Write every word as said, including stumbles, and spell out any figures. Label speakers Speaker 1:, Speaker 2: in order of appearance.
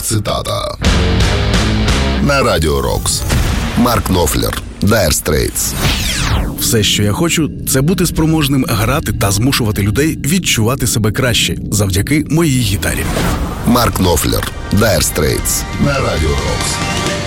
Speaker 1: Рок-цитата. На Радіо Рокс. Марк Knopfler, Dire Straits.
Speaker 2: Все, що я хочу, це бути спроможним грати та змушувати людей відчувати себе краще завдяки моїй гітарі.
Speaker 1: Марк Knopfler, Dire Straits. На Радіо Рокс.